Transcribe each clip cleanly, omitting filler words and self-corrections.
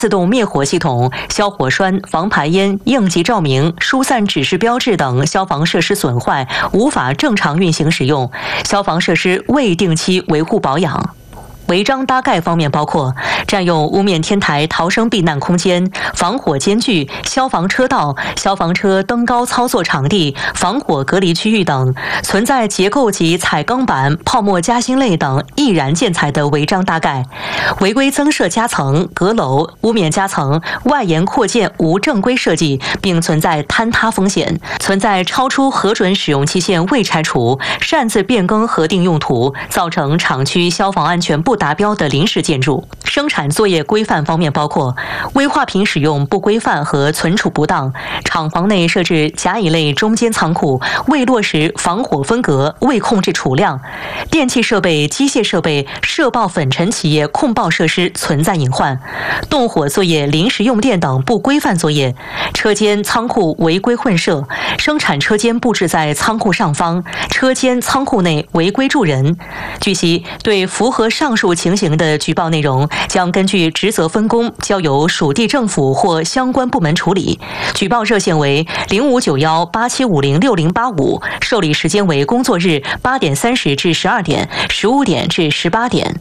自动灭火系统、消火栓、防排烟、应急照明、疏散指示标志等消防设施损坏，无法正常运行使用，消防设施未定期维护保养。违章搭盖方面包括占用屋面天台逃生避难空间、防火间距、消防车道、消防车登高操作场地、防火隔离区域等，存在结构及彩钢板、泡沫夹心类等易燃建材的违章搭盖，违规增设夹层、阁楼、屋面夹层、外延扩建无正规设计，并存在坍塌风险，存在超出核准使用期限未拆除、擅自变更核定用途，造成厂区消防安全不达标的临时建筑。生产作业规范方面包括危化品使用不规范和存储不当，厂房内设置甲乙类中间仓库，未落实防火分隔，未控制储量，电气设备、机械设备、涉爆粉尘企业控爆设施存在隐患，动火作业、临时用电等不规范作业，车间、仓库违规混设，生产车间布置在仓库上方，车间、仓库内违规住人。据悉，对符合上述情形的举报内容，将根据职责分工交由属地政府或相关部门处理。举报热线为059187506085，受理时间为工作日8点30至12点，15点至18点。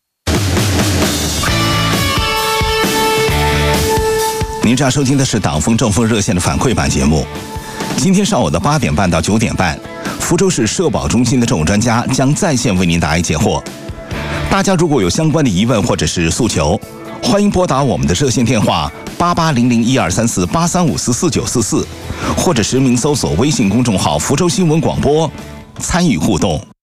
您正在收听的是党风政风热线的反馈版节目。今天上午的8点半到9点半，福州市社保中心的政务专家将在线为您答疑解惑。大家如果有相关的疑问或者是诉求，欢迎拨打我们的热线电话8800123483544944，或者实名搜索微信公众号福州新闻广播，参与互动。